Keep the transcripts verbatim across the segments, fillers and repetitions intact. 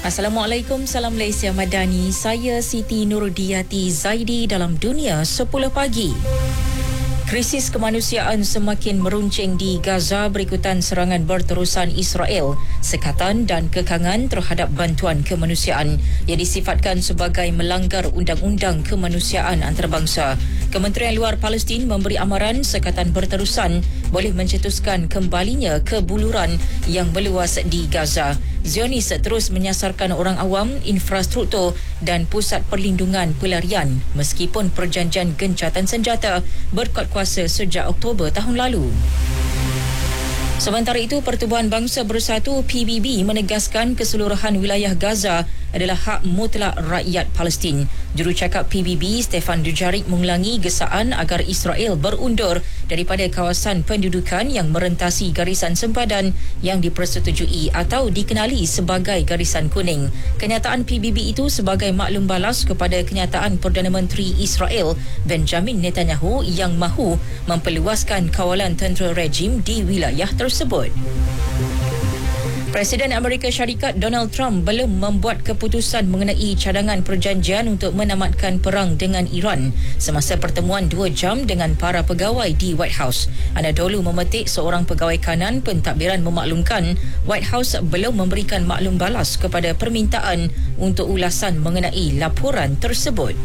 Assalamualaikum, salam Malaysia Madani. Saya Siti Nurudiyati Zaidi dalam Dunia sepuluh pagi. Krisis kemanusiaan semakin meruncing di Gaza berikutan serangan berterusan Israel, sekatan dan kekangan terhadap bantuan kemanusiaan yang disifatkan sebagai melanggar undang-undang kemanusiaan antarabangsa. Kementerian Luar Palestin memberi amaran sekatan berterusan boleh mencetuskan kembalinya ke buluran yang meluas di Gaza. Zionis terus menyasarkan orang awam, infrastruktur dan pusat perlindungan pelarian meskipun perjanjian gencatan senjata berkuat kuasa sejak Oktober tahun lalu. Sementara itu, Pertubuhan Bangsa Bersatu P B B menegaskan keseluruhan wilayah Gaza adalah hak mutlak rakyat Palestin. Jurucakap P B B, Stefan Dujarric, mengulangi gesaan agar Israel berundur daripada kawasan pendudukan yang merentasi garisan sempadan yang dipersetujui atau dikenali sebagai garisan kuning. Kenyataan P B B itu sebagai maklum balas kepada kenyataan Perdana Menteri Israel Benjamin Netanyahu yang mahu memperluaskan kawalan tentera rejim di wilayah tersebut. Presiden Amerika Syarikat Donald Trump belum membuat keputusan mengenai cadangan perjanjian untuk menamatkan perang dengan Iran semasa pertemuan dua jam dengan para pegawai di White House. Anadolu memetik seorang pegawai kanan pentadbiran memaklumkan White House belum memberikan maklum balas kepada permintaan untuk ulasan mengenai laporan tersebut.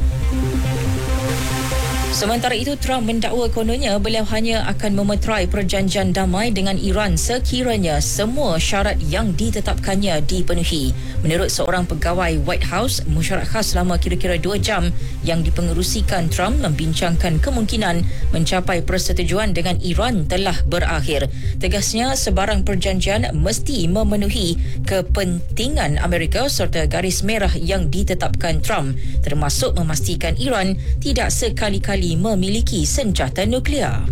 Sementara itu, Trump mendakwa kononnya beliau hanya akan memeterai perjanjian damai dengan Iran sekiranya semua syarat yang ditetapkannya dipenuhi. Menurut seorang pegawai White House, mesyuarat khas selama kira-kira dua jam yang dipengerusikan Trump membincangkan kemungkinan mencapai persetujuan dengan Iran telah berakhir. Tegasnya, sebarang perjanjian mesti memenuhi kepentingan Amerika serta garis merah yang ditetapkan Trump, termasuk memastikan Iran tidak sekali-kali memiliki senjata nuklear.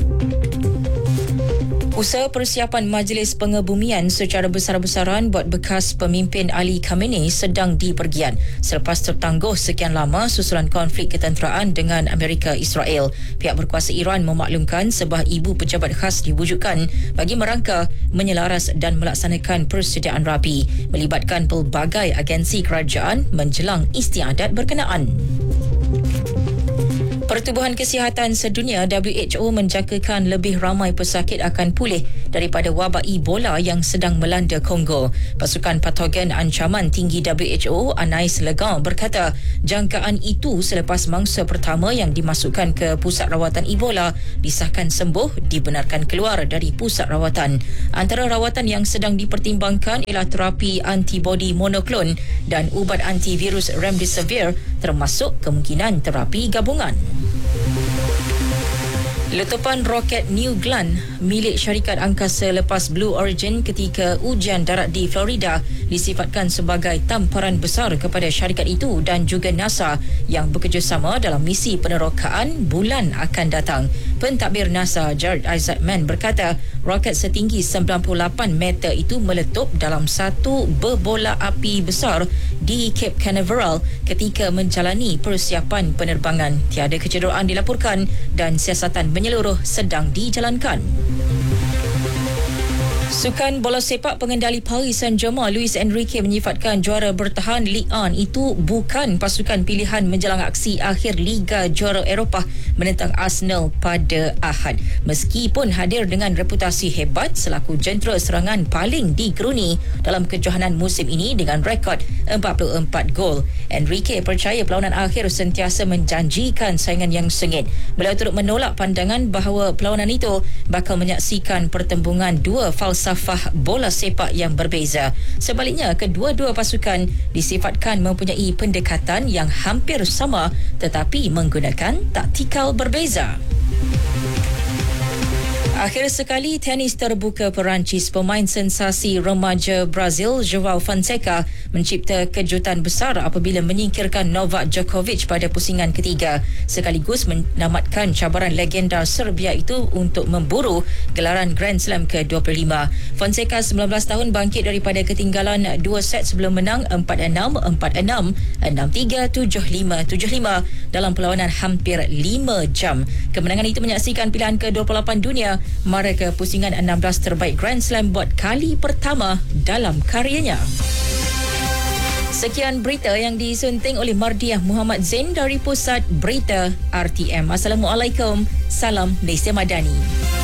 Usaha persiapan Majlis Pengebumian secara besar-besaran buat bekas pemimpin Ali Khamenei sedang dipergiat selepas tertangguh sekian lama susulan konflik ketenteraan dengan Amerika Israel. Pihak berkuasa Iran memaklumkan sebuah ibu pejabat khas diwujudkan bagi merangka, menyelaras dan melaksanakan persediaan rapi melibatkan pelbagai agensi kerajaan menjelang istiadat berkenaan. Pertubuhan Kesihatan Sedunia W H O menjangkakan lebih ramai pesakit akan pulih daripada wabak Ebola yang sedang melanda Kongo. Pasukan Patogen Ancaman Tinggi W H O, Anais Legan, berkata jangkaan itu selepas mangsa pertama yang dimasukkan ke pusat rawatan Ebola disahkan sembuh dibenarkan keluar dari pusat rawatan. Antara rawatan yang sedang dipertimbangkan ialah terapi antibodi monoklon dan ubat antivirus Remdesivir, termasuk kemungkinan terapi gabungan. Letupan roket New Glenn milik syarikat angkasa lepas Blue Origin ketika ujian darat di Florida disifatkan sebagai tamparan besar kepada syarikat itu dan juga NASA yang bekerjasama dalam misi penerokaan bulan akan datang. Pentadbir NASA Jared Isaacman berkata roket setinggi sembilan puluh lapan meter itu meletup dalam satu berbola api besar di Cape Canaveral ketika menjalani persiapan penerbangan. Tiada kecederaan dilaporkan dan siasatan menyeluruh sedang dijalankan. Sukan bola sepak pengendali Paris Saint-Germain Luis Enrique menyifatkan juara bertahan Ligue satu itu bukan pasukan pilihan menjelang aksi akhir Liga Juara Eropah menentang Arsenal pada Ahad. Meskipun hadir dengan reputasi hebat selaku jentera serangan paling digeruni dalam kejohanan musim ini dengan rekod empat puluh empat gol, Enrique percaya perlawanan akhir sentiasa menjanjikan saingan yang sengit. Beliau turut menolak pandangan bahawa perlawanan itu bakal menyaksikan pertembungan dua falsafah bola sepak yang berbeza. Sebaliknya, kedua-dua pasukan disifatkan mempunyai pendekatan yang hampir sama tetapi menggunakan taktikal berbeza. Akhir sekali, tenis terbuka Perancis, pemain sensasi remaja Brazil João Fonseca mencipta kejutan besar apabila menyingkirkan Novak Djokovic pada pusingan ketiga, sekaligus menamatkan cabaran legenda Serbia itu untuk memburu gelaran Grand Slam ke dua puluh lima. Fonseca sembilan belas tahun bangkit daripada ketinggalan dua set sebelum menang empat enam, empat enam, enam tiga, tujuh lima, tujuh lima dalam perlawanan hampir lima jam. Kemenangan itu menyaksikan pilihan ke dua puluh lapan dunia mara ke pusingan enam belas terbaik Grand Slam buat kali pertama dalam karyanya. Sekian berita yang disunting oleh Mardiah Muhammad Zain dari Pusat Berita R T M. Assalamualaikum. Salam Malaysia Madani.